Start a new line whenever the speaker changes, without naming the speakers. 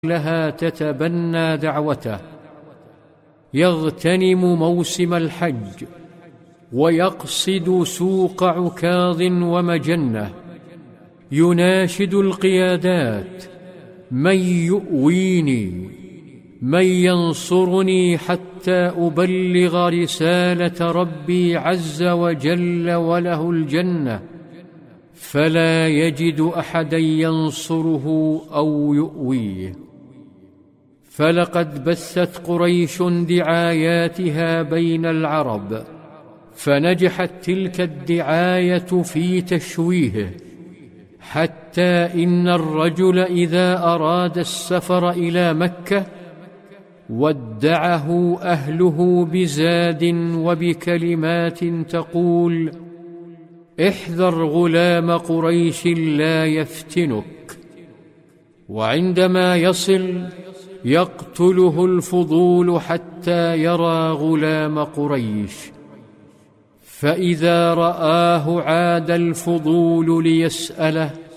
لها تتبنى دعوته، يغتنم موسم الحج ويقصد سوق عكاظ ومجنة، يناشد القيادات: من يؤويني، من ينصرني حتى أبلغ رسالة ربي عز وجل وله الجنة، فلا يجد أحدا ينصره أو يؤويه. فلقد بثت قريش دعاياتها بين العرب، فنجحت تلك الدعاية في تشويهه، حتى إن الرجل إذا أراد السفر إلى مكة ودعه أهله بزاد وبكلمات تقول: احذر غلام قريش لا يفتنك. وعندما يصل يقتله الفضول حتى يرى غلام قريش، فإذا رآه عاد الفضول ليسأله: